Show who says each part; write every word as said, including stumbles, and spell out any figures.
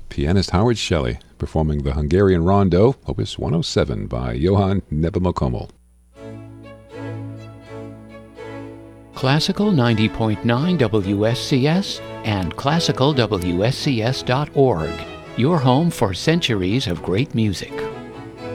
Speaker 1: pianist Howard Shelley performing the Hungarian Rondo, Opus one oh seven by Johann Nepomucemo.
Speaker 2: Classical ninety point nine W S C S and classical W S C S dot org, your home for centuries of great music.